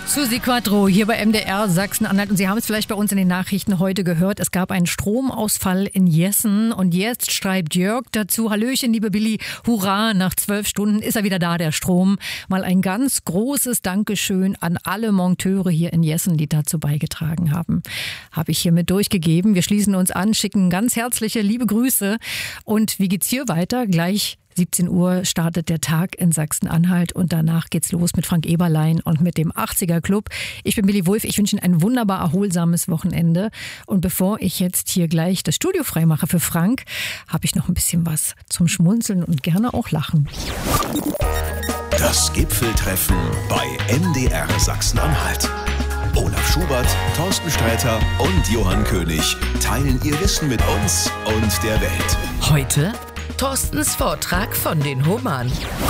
Susi Quattro hier bei MDR Sachsen-Anhalt und Sie haben es vielleicht bei uns in den Nachrichten heute gehört. Es gab einen Stromausfall in Jessen und jetzt schreibt Jörg dazu: Hallöchen, liebe Billy, hurra, nach 12 Stunden ist er wieder da, der Strom. Mal ein ganz großes Dankeschön an alle Monteure hier in Jessen, die dazu beigetragen haben. Habe ich hiermit durchgegeben. Wir schließen uns an, schicken ganz herzliche liebe Grüße. Und wie geht's hier weiter? Gleich 17 Uhr startet der Tag in Sachsen-Anhalt und danach geht's los mit Frank Eberlein und mit dem 80er Club. Ich bin Billy Wulff, ich wünsche Ihnen ein wunderbar erholsames Wochenende. Und bevor ich jetzt hier gleich das Studio freimache für Frank, habe ich noch ein bisschen was zum Schmunzeln und gerne auch lachen. Das Gipfeltreffen bei MDR Sachsen-Anhalt. Olaf Schubert, Thorsten Sträter und Johann König teilen ihr Wissen mit uns und der Welt. Heute Thorstens Vortrag von den Hummern.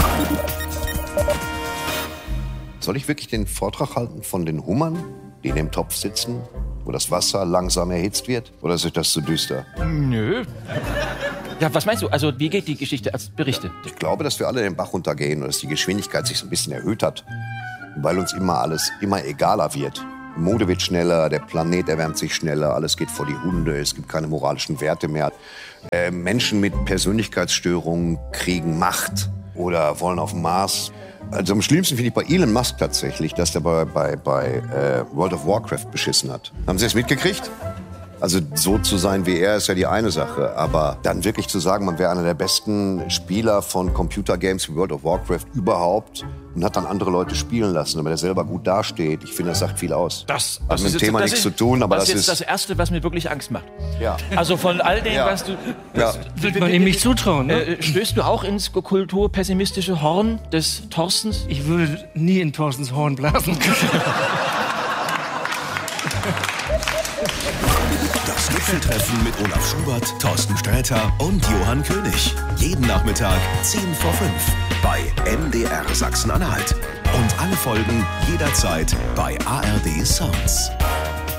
Soll ich wirklich den Vortrag halten von den Hummern, die in dem Topf sitzen, wo das Wasser langsam erhitzt wird? Oder ist euch das zu düster? Nö. Ja, was meinst du? Also, wie geht die Geschichte? Also, berichte. Ich glaube, dass wir alle den Bach runtergehen und dass die Geschwindigkeit sich so ein bisschen erhöht hat, weil uns alles immer egaler wird. Die Mode wird schneller, der Planet erwärmt sich schneller, alles geht vor die Hunde, es gibt keine moralischen Werte mehr. Menschen mit Persönlichkeitsstörungen kriegen Macht oder wollen auf den Mars. Also am schlimmsten finde ich bei Elon Musk tatsächlich, dass der bei World of Warcraft beschissen hat. Haben Sie es mitgekriegt? Also so zu sein wie er ist ja die eine Sache, aber dann wirklich zu sagen, man wäre einer der besten Spieler von Computergames wie World of Warcraft überhaupt und hat dann andere Leute spielen lassen, damit er selber gut dasteht. Ich finde, das sagt viel aus. Das hat mit dem Thema nichts zu tun, aber das ist das Erste, was mir wirklich Angst macht. Ja. Also von all dem, was du... Ja. Wird man ihm nicht zutrauen, ne? Stößt du auch ins kulturpessimistische Horn des Thorstens? Ich würde nie in Thorstens Horn blasen. Das Gipfeltreffen mit Olaf Schubert, Thorsten Sträter und Johann König. Jeden Nachmittag 10 vor 5 bei MDR Sachsen-Anhalt. Und alle Folgen jederzeit bei ARD Sounds.